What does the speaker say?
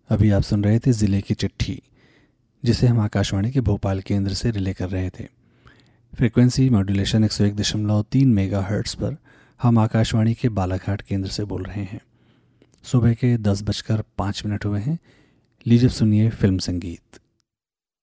अभी आप सुन रहे थे ज़िले की चिट्ठी, जिसे हम आकाशवाणी के भोपाल केंद्र से रिले कर रहे थे। फ्रीक्वेंसी मॉड्यूलेशन 101.3 मेगाहर्ट्ज़ पर हम आकाशवाणी के बालाघाट केंद्र से बोल रहे हैं। सुबह के 10:05 हुए हैं। लीजिए सुनिए फिल्म संगीत।